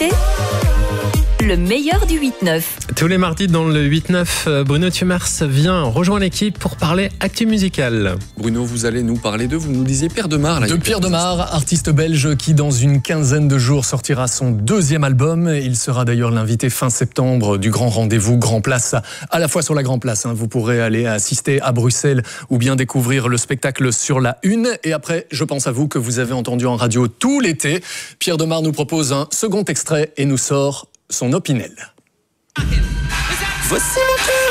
écoutez le meilleur du 8-9. Tous les mardis dans le 8-9, Bruno Thumars vient rejoindre l'équipe pour parler actu musicale. Bruno, vous allez nous parler vous nous disiez Pierre Demar. De Pierre Demar, artiste belge qui dans une quinzaine de jours sortira son deuxième album. Il sera d'ailleurs l'invité fin septembre du Grand Rendez-vous Grand Place, à la fois sur la Grand Place. Vous pourrez aller assister à Bruxelles ou bien découvrir le spectacle sur la Une. Et après, je pense à vous que vous avez entendu en radio tout l'été. Pierre Demar nous propose un second extrait et nous sort son Opinel. Voici mon cœur.